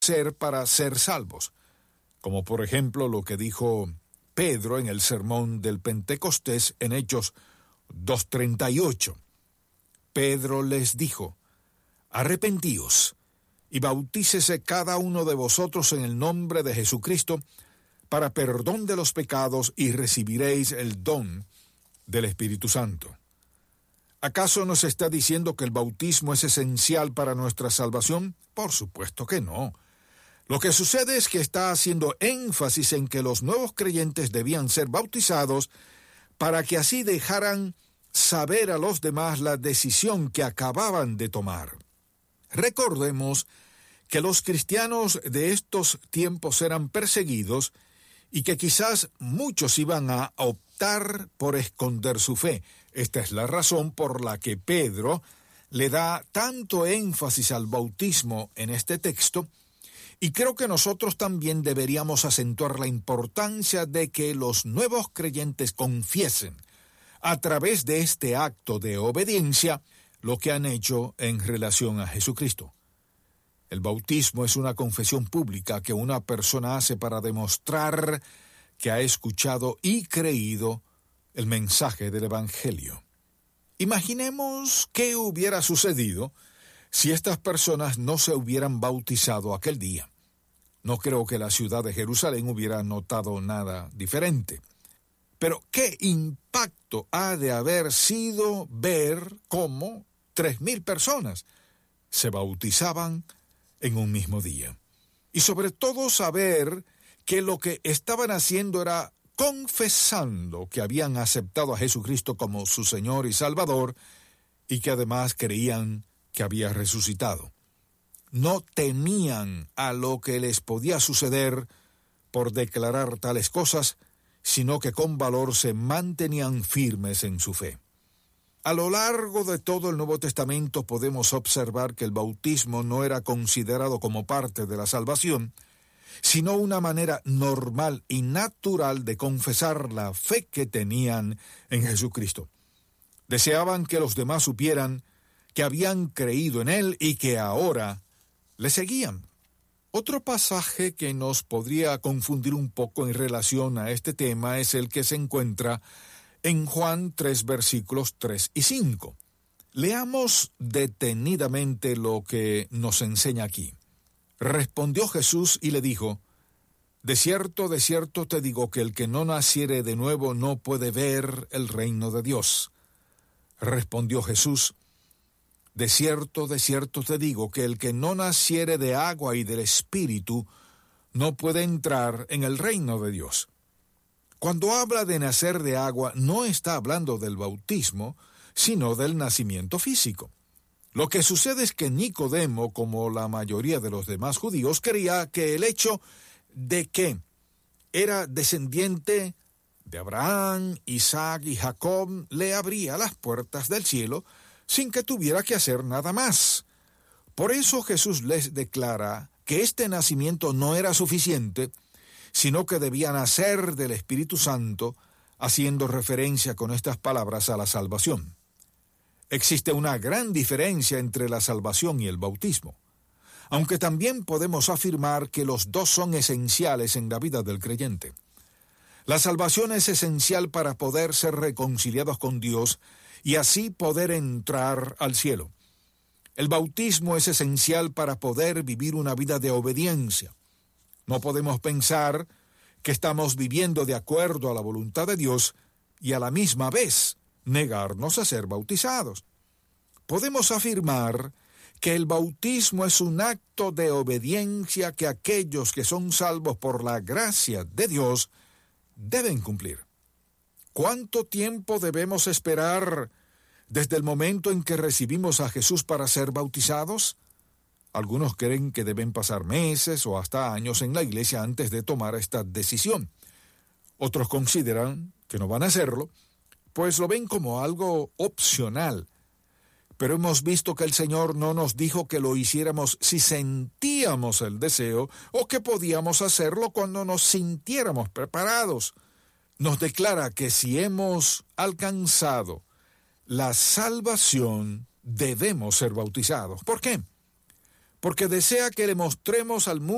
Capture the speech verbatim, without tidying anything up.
hacer para ser salvos, como por ejemplo lo que dijo Pedro en el sermón del Pentecostés en Hechos dos treinta y ocho. Pedro les dijo: arrepentíos y bautícese cada uno de vosotros en el nombre de Jesucristo para perdón de los pecados y recibiréis el don del Espíritu Santo. ¿Acaso nos está diciendo que el bautismo es esencial para nuestra salvación? Por supuesto que no. Lo que sucede es que está haciendo énfasis en que los nuevos creyentes debían ser bautizados para que así dejaran saber a los demás la decisión que acababan de tomar. Recordemos que los cristianos de estos tiempos eran perseguidos y que quizás muchos iban a optar por esconder su fe. Esta es la razón por la que Pedro le da tanto énfasis al bautismo en este texto, y creo que nosotros también deberíamos acentuar la importancia de que los nuevos creyentes confiesen a través de este acto de obediencia lo que han hecho en relación a Jesucristo. El bautismo es una confesión pública que una persona hace para demostrar que ha escuchado y creído el mensaje del Evangelio. Imaginemos qué hubiera sucedido si estas personas no se hubieran bautizado aquel día. No creo que la ciudad de Jerusalén hubiera notado nada diferente. Pero ¿qué impacto ha de haber sido ver cómo tres mil personas se bautizaban en un mismo día? Y sobre todo saber que lo que estaban haciendo era confesando que habían aceptado a Jesucristo como su Señor y Salvador y que además creían que había resucitado. No temían a lo que les podía suceder por declarar tales cosas, sino que con valor se mantenían firmes en su fe. A lo largo de todo el Nuevo Testamento podemos observar que el bautismo no era considerado como parte de la salvación, sino una manera normal y natural de confesar la fe que tenían en Jesucristo. Deseaban que los demás supieran que habían creído en Él y que ahora le seguían. Otro pasaje que nos podría confundir un poco en relación a este tema es el que se encuentra en Juan tres, versículos tres y cinco. Leamos detenidamente lo que nos enseña aquí. Respondió Jesús y le dijo: de cierto, de cierto te digo que el que no naciere de nuevo no puede ver el reino de Dios. Respondió Jesús: de cierto, de cierto te digo que el que no naciere de agua y del Espíritu no puede entrar en el reino de Dios. Cuando habla de nacer de agua, no está hablando del bautismo, sino del nacimiento físico. Lo que sucede es que Nicodemo, como la mayoría de los demás judíos, creía que el hecho de que era descendiente de Abraham, Isaac y Jacob le abría las puertas del cielo sin que tuviera que hacer nada más. Por eso Jesús les declara que este nacimiento no era suficiente, sino que debía nacer del Espíritu Santo, haciendo referencia con estas palabras a la salvación. Existe una gran diferencia entre la salvación y el bautismo, aunque también podemos afirmar que los dos son esenciales en la vida del creyente. La salvación es esencial para poder ser reconciliados con Dios y así poder entrar al cielo. El bautismo es esencial para poder vivir una vida de obediencia. No podemos pensar que estamos viviendo de acuerdo a la voluntad de Dios y a la misma vez negarnos a ser bautizados. Podemos afirmar que el bautismo es un acto de obediencia que aquellos que son salvos por la gracia de Dios deben cumplir. ¿Cuánto tiempo debemos esperar desde el momento en que recibimos a Jesús para ser bautizados? Algunos creen que deben pasar meses o hasta años en la iglesia antes de tomar esta decisión. Otros consideran que no van a hacerlo, pues lo ven como algo opcional. Pero hemos visto que el Señor no nos dijo que lo hiciéramos si sentíamos el deseo o que podíamos hacerlo cuando nos sintiéramos preparados. Nos declara que si hemos alcanzado la salvación, debemos ser bautizados. ¿Por qué? Porque desea que le mostremos al mundo